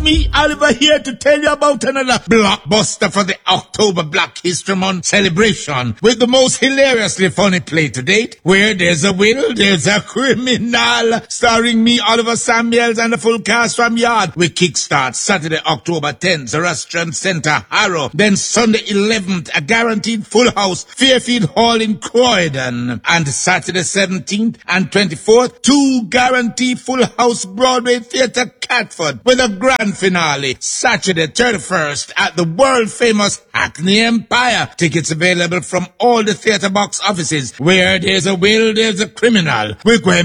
Me, Oliver, here to tell you about another blockbuster for the October Black History Month celebration with the most hilariously funny play to date. Where there's a will, there's a criminal. Starring me, Oliver Samuels, and the full cast from Yard. We kickstart Saturday, October 10th, Zoroastrian Center, Harrow. Then Sunday 11th, a guaranteed full house, Fairfield Hall in Croydon. And Saturday 17th and 24th, 2 guaranteed full house Broadway Theatre, Catford, with a grand finale Saturday 31st at the world famous Hackney Empire. Tickets available from all the theatre box offices. Where there's a will, there's a criminal. We're going